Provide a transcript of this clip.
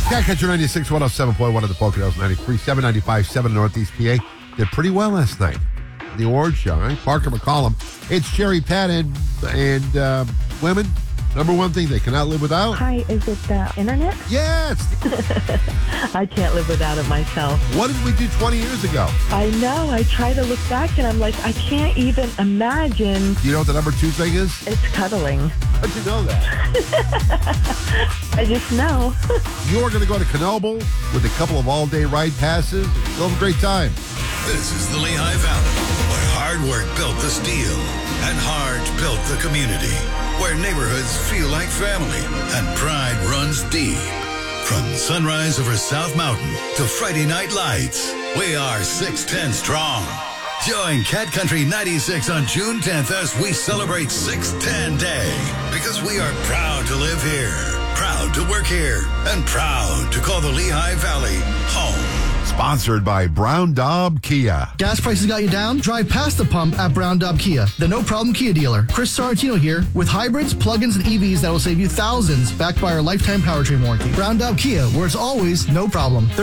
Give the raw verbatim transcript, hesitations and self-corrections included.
Cat Catcher ninety-six, one oh seven point one at the Poconos, ninety-three, seven ninety-five, seven Northeast P A. Did pretty well last night. The award show, right? Parker McCollum. It's Cherry Pat and, and uh, women. Number one thing they cannot live without. Hi, is it the internet? Yes. I can't live without it myself. What did we do twenty years ago? I know. I try to look back and I'm like, I can't even imagine. Do you know what the number two thing is? It's cuddling. How'd you know that? I just know. You're going to go to Knoebel with a couple of all-day ride passes. You'll have a great time. This is the Lehigh Valley, where hard work built the steel and heart built the community, where neighborhoods feel like family and pride runs deep. From sunrise over South Mountain to Friday night lights, we are six ten strong. Join Cat Country ninety-six on June tenth as we celebrate six ten Day, because we are proud to live here, proud to work here, and proud to call the Lehigh Valley home. Sponsored by Brown Daub Kia. Gas prices got you down? Drive past the pump at Brown Daub Kia, the no-problem Kia dealer. Chris Sorrentino here with hybrids, plug-ins, and E Vs that will save you thousands, backed by our lifetime powertrain warranty. Brown Daub Kia, where it's always no problem.